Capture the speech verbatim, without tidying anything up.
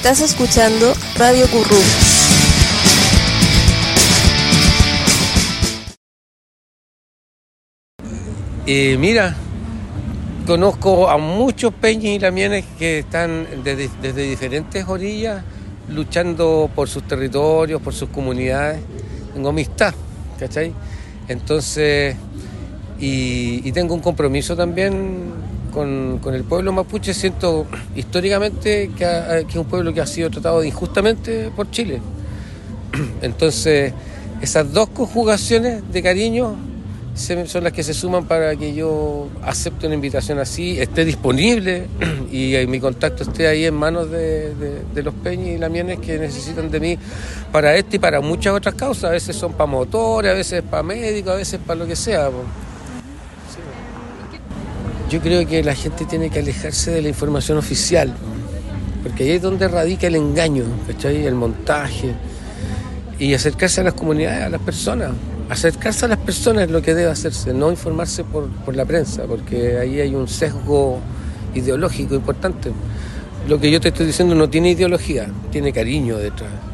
Estás escuchando Radio Currú. Y mira, conozco a muchos peñas y lamienes que están desde, desde diferentes orillas luchando por sus territorios, por sus comunidades. Tengo amistad, ¿cachai? Entonces, y, y tengo un compromiso también con, con el pueblo mapuche. Siento históricamente que, ha, que es un pueblo que ha sido tratado injustamente por Chile. Entonces, esas dos conjugaciones de cariño son las que se suman para que yo acepte una invitación así, esté disponible y mi contacto esté ahí en manos de, de, de los peñas y lamienes que necesitan de mí para esto y para muchas otras causas. A veces son para motores, a veces para médicos, a veces para lo que sea. Sí. Yo creo que la gente tiene que alejarse de la información oficial, porque ahí es donde radica el engaño, ¿cachai? El montaje, y acercarse a las comunidades, a las personas. Acercarse a las personas es lo que debe hacerse, no informarse por, por la prensa, porque ahí hay un sesgo ideológico importante. Lo que yo te estoy diciendo no tiene ideología, tiene cariño detrás.